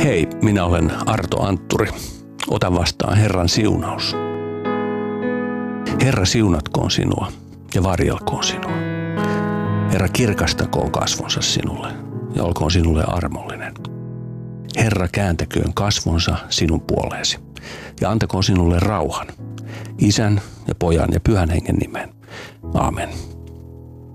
Hei, minä olen Arto Antturi. Ota vastaan Herran siunaus. Herra siunatkoon sinua ja varjelkoon sinua. Herra kirkastakoon kasvonsa sinulle ja olkoon sinulle armollinen. Herra kääntäköön kasvonsa sinun puoleesi ja antakoon sinulle rauhan, Isän ja Pojan ja Pyhän Hengen nimen. Aamen.